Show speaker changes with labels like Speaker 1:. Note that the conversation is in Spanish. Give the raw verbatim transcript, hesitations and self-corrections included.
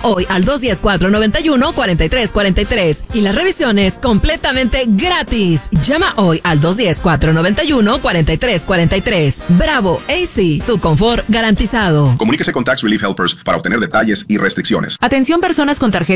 Speaker 1: hoy al dos uno cero, cuatro nueve uno, cuatro tres cuatro tres y la revisión es completamente gratis. Llama hoy al dos uno cero, cuatro nueve uno, cuatro tres cuatro tres. Bravo A C, tu confort garantizado.
Speaker 2: Comuníquese con Tax Relief Helpers para obtener detalles y restricciones.
Speaker 3: Atención personas con tarjeta